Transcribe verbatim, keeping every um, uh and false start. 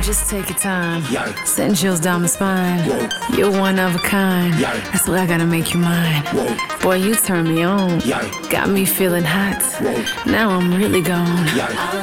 just take your time. Yeah. Send chills down my spine. Whoa. You're one of a kind. Yeah. That's why I gotta make you mine. Whoa. Boy, you turn me on. Yeah. Got me feeling hot. Whoa. Now I'm really gone. Yeah.